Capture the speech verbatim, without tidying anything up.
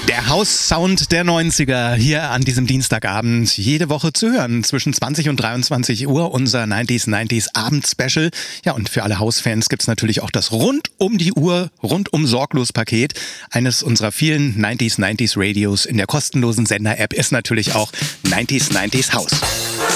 Der House-Sound der neunziger hier an diesem Dienstagabend jede Woche zu hören. Zwischen zwanzig und dreiundzwanzig Uhr unser neunziger neunzig Abend-Special. Ja, und für alle House-Fans gibt's natürlich auch das rund um die Uhr, rundum sorglos Paket. Eines unserer vielen neunziger neunzig Radios in der kostenlosen Sender-App ist natürlich auch neunziger neunzig House.